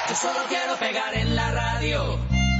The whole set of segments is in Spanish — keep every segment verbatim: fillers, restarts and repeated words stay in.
Yo solo quiero pegar en la radio.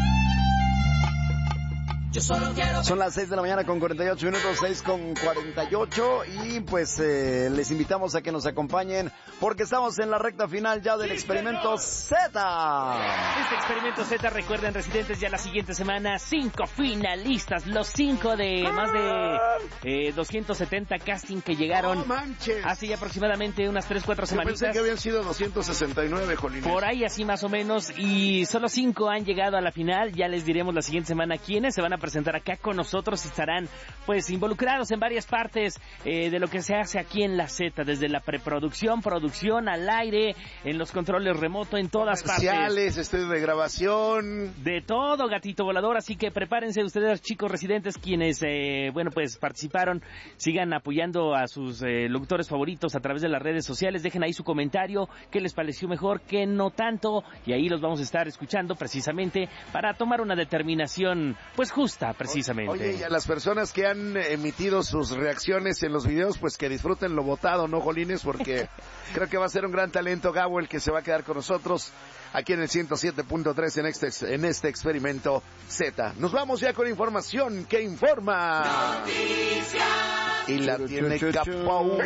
Yo solo quiero... Son las seis de la mañana con cuarenta y ocho minutos, seis con cuarenta y ocho, y pues eh, les invitamos a que nos acompañen porque estamos en la recta final ya del sí, experimento señor. Z. Este experimento Z, recuerden, residentes, ya la siguiente semana, cinco finalistas, los cinco de más de eh, doscientos setenta casting que llegaron no manches. hace ya aproximadamente unas tres, cuatro semanitas. Yo pensé que habían sido doscientos sesenta y nueve, Jolines. Por ahí así más o menos, y solo cinco han llegado a la final. Ya les diremos la siguiente semana quiénes se van a presentar acá con nosotros y estarán pues involucrados en varias partes eh, de lo que se hace aquí en la Z, desde la preproducción, producción, al aire, en los controles remoto, en todas partes. Estudio de grabación. De todo, gatito volador, así que prepárense ustedes, chicos residentes, quienes, eh, bueno, pues participaron, sigan apoyando a sus eh, locutores favoritos a través de las redes sociales, dejen ahí su comentario, qué les pareció mejor, qué no tanto, y ahí los vamos a estar escuchando precisamente para tomar una determinación, pues justa, precisamente. Oye, y a las personas que han emitido sus reacciones en los videos, pues que disfruten lo votado, ¿no, Jolines? Porque creo que va a ser un gran talento, Gabo, el que se va a quedar con nosotros aquí en el ciento siete punto tres en este, en este experimento Z. Nos vamos ya con información que informa. Noticias. Y la tiene Capau.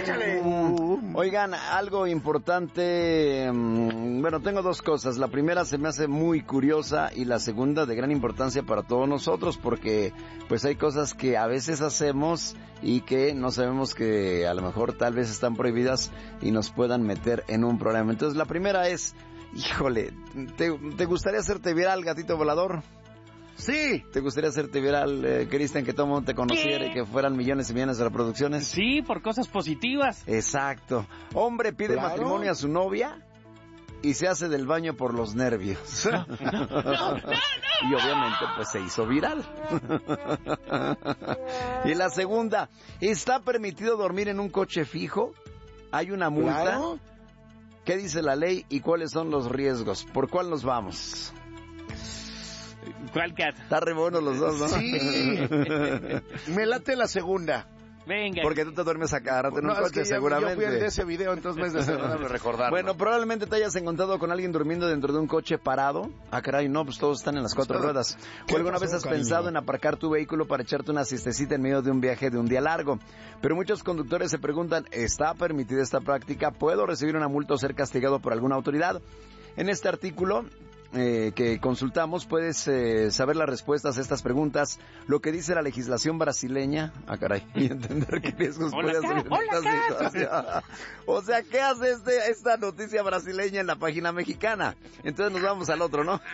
Oigan, algo importante, bueno, tengo dos cosas. La primera se me hace muy curiosa y la segunda de gran importancia para todos nosotros, porque pues hay cosas que a veces hacemos y que no sabemos que a lo mejor tal vez están prohibidas y nos puedan meter en un problema. Entonces la primera es, híjole, ¿te, te gustaría hacerte viral, gatito volador? Sí. ¿Te gustaría hacerte viral, eh, Cristian, que todo el mundo te conociera y que fueran millones y millones de reproducciones? Sí, por cosas positivas. Exacto. Hombre pide claro. matrimonio a su novia y se hace del baño por los nervios. No, no, no, no. Y obviamente pues se hizo viral. Y la segunda, ¿está permitido dormir en un coche fijo? ¿Hay una multa? Claro. ¿Qué dice la ley y cuáles son los riesgos? ¿Por cuál nos vamos? ¿Cuál, Cat? Está re bueno los dos, ¿no? Sí. Me late la segunda. Venga. Porque tú te duermes a cada rato en no, un coche, es que ya, seguramente. Yo fui el de ese video, entonces me es desagradable recordarlo. Bueno, probablemente te hayas encontrado con alguien durmiendo dentro de un coche parado. Ah, caray, no, pues todos están en las cuatro ruedas. ¿O alguna vez has cariño? pensado en aparcar tu vehículo para echarte una siestecita en medio de un viaje de un día largo? Pero muchos conductores se preguntan, ¿está permitida esta práctica? ¿Puedo recibir una multa o ser castigado por alguna autoridad? En este artículo Eh, que consultamos puedes eh, saber las respuestas a estas preguntas, lo que dice la legislación brasileña, ah caray, y entender qué riesgos puede asumir esta situación. O sea, ¿qué hace este, esta noticia brasileña en la página mexicana? Entonces nos vamos al otro, ¿no?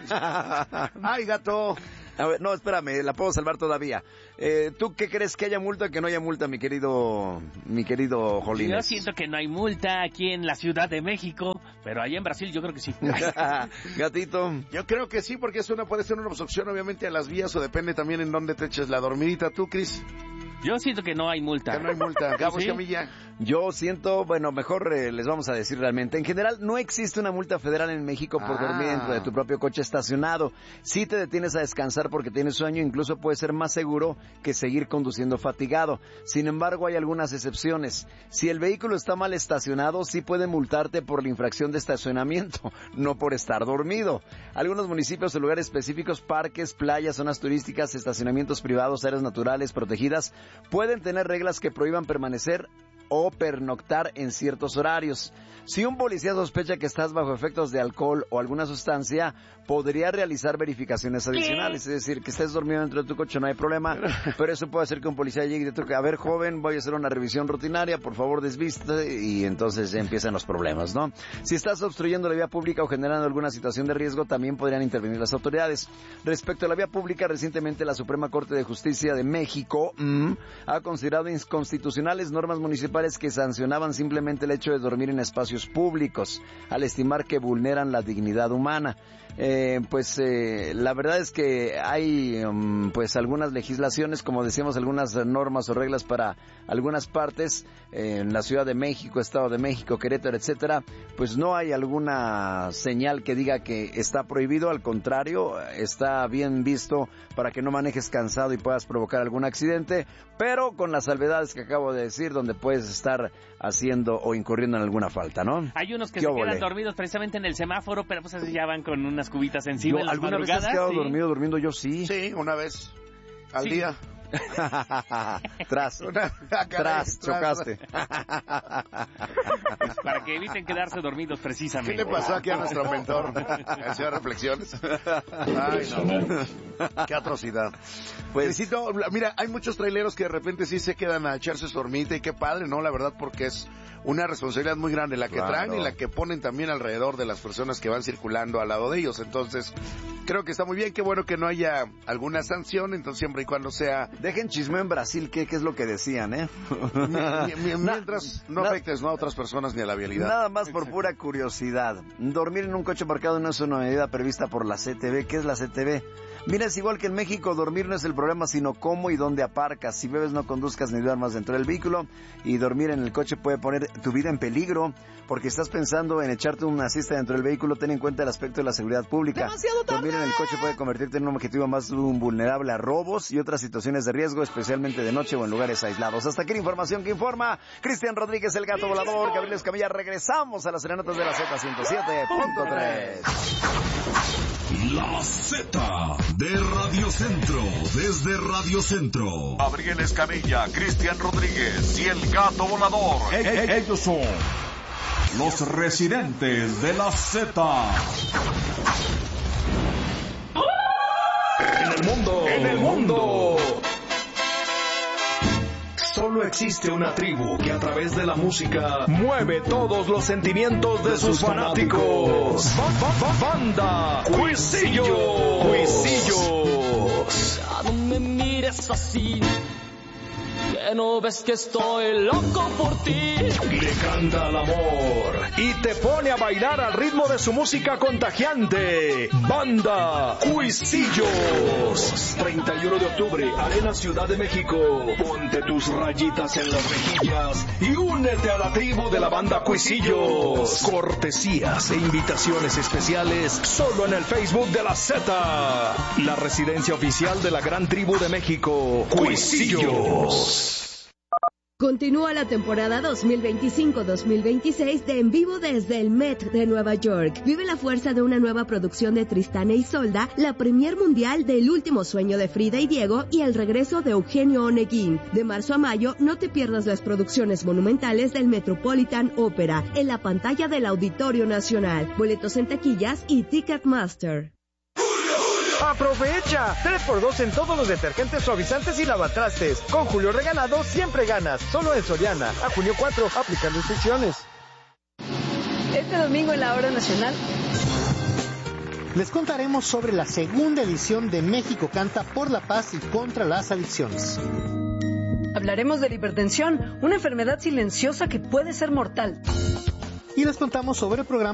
Ay, gato. A ver, no, espérame, la puedo salvar todavía. Eh, ¿Tú qué crees, que haya multa o que no haya multa, mi querido, mi querido Jolines? Yo siento que no hay multa aquí en la Ciudad de México, pero allá en Brasil yo creo que sí. Gatito. Yo creo que sí, porque eso no puede ser una obstrucción, obviamente, a las vías, o depende también en dónde te eches la dormidita. ¿Tú, Cris? Yo siento que no hay multa. Que no hay multa. Gabo ¿Sí? Camilla. Yo siento, bueno, mejor eh, les vamos a decir realmente. En general, no existe una multa federal en México por Ah. dormir dentro de tu propio coche estacionado. Si te detienes a descansar porque tienes sueño, incluso puede ser más seguro que seguir conduciendo fatigado. Sin embargo, hay algunas excepciones. Si el vehículo está mal estacionado, sí puede multarte por la infracción de estacionamiento, no por estar dormido. Algunos municipios o lugares específicos, parques, playas, zonas turísticas, estacionamientos privados, áreas naturales protegidas, pueden tener reglas que prohíban permanecer o pernoctar en ciertos horarios. Si un policía sospecha que estás bajo efectos de alcohol o alguna sustancia, podría realizar verificaciones adicionales. Es decir, que estés dormido dentro de tu coche no hay problema, pero eso puede hacer que un policía llegue y te toque, a ver, joven, voy a hacer una revisión rutinaria, por favor desvíste, y entonces ya empiezan los problemas, ¿no? Si estás obstruyendo la vía pública o generando alguna situación de riesgo, también podrían intervenir las autoridades. Respecto a la vía pública, recientemente la Suprema Corte de Justicia de México mm, ha considerado inconstitucionales normas municipales que sancionaban simplemente el hecho de dormir en espacios públicos, al estimar que vulneran la dignidad humana. Eh, pues eh, la verdad es que hay um, pues algunas legislaciones, como decíamos, algunas normas o reglas para algunas partes, eh, en la Ciudad de México, Estado de México, Querétaro, etcétera, pues no hay alguna señal que diga que está prohibido, al contrario, está bien visto para que no manejes cansado y puedas provocar algún accidente, pero con las salvedades que acabo de decir, donde puedes puedes estar haciendo o incurriendo en alguna falta, ¿no? Hay unos que ¿Qué se óvole? quedan dormidos precisamente en el semáforo, pero pues así ya van con unas cubitas encima Yo, en las ¿alguna vez has madrugadas, quedado sí. dormido durmiendo? Yo sí. Sí, una vez al Sí. día. Tras, Una- ah, caray, tras, chocaste. Para que eviten quedarse dormidos ¿Qué precisamente. le pasó aquí a nuestro mentor? El señor Reflexiones. Ay, no. Qué atrocidad. Pues, Necesito, mira, hay muchos traileros que de repente sí se quedan a echarse su hormita y qué padre, ¿no? La verdad, porque es una responsabilidad muy grande la que Claro. traen y la que ponen también alrededor de las personas que van circulando al lado de ellos. Entonces, creo que está muy bien, qué bueno que no haya alguna sanción, entonces siempre y cuando sea... Dejen chisme en Brasil, ¿qué, qué es lo que decían, eh? mi- mi- mientras no na- afectes ¿no? a otras personas ni a la vialidad. Nada más por pura curiosidad. Dormir en un coche aparcado no es una medida prevista por la C T V. ¿Qué es la C T V? Mira, es igual que en México, dormir no es el problema, sino cómo y dónde aparcas. Si bebes, no conduzcas ni duermas dentro del vehículo. Y dormir en el coche puede poner tu vida en peligro, porque estás pensando en echarte una siesta dentro del vehículo. Ten en cuenta el aspecto de la seguridad pública. Dormir en el coche puede convertirte en un objetivo más vulnerable a robos y otras situaciones de riesgo, especialmente de noche o en lugares aislados. Hasta aquí la información que informa Cristian Rodríguez, el gato volador, Gabriel Escamilla. Regresamos a las serenatas de la Z ciento siete punto tres. La Z de Radio Centro, desde Radio Centro. Gabriel Escamilla, Cristian Rodríguez y el gato volador. Ellos son los residentes de la Z. En el mundo, en el mundo. Solo existe una tribu que a través de la música mueve todos los sentimientos de sus fanáticos. Ba- ba- ba- Banda Cuisillo. Cuisillos. Ya no me mires así, que no ves que estoy loco por ti. Le canta al amor y te pone a bailar al ritmo de su música contagiante. Banda Cuisillos. treinta y uno de octubre, Arena Ciudad de México. Ponte tus rayitas en las mejillas y únete a la tribu de la Banda Cuisillos. Cortesías e invitaciones especiales solo en el Facebook de la Z. La residencia oficial de la gran tribu de México. Cuisillos. Continúa la temporada dos mil veinticinco dos mil veintiséis de En Vivo desde el Met de Nueva York. Vive la fuerza de una nueva producción de Tristán e Isolda, la premier mundial de El último sueño de Frida y Diego y el regreso de Eugenio Oneguín. De marzo a mayo, no te pierdas las producciones monumentales del Metropolitan Opera en la pantalla del Auditorio Nacional. Boletos en taquillas y Ticketmaster. ¡Aprovecha! tres por dos en todos los detergentes, suavizantes y lavatrastes. Con Julio Regalado siempre ganas. Solo en Soriana. A junio cuatro, aplican restricciones. Este domingo en la Hora Nacional les contaremos sobre la segunda edición de México Canta por la Paz y contra las Adicciones. hablaremos de la hipertensión, una enfermedad silenciosa que puede ser mortal. Y les contamos sobre el programa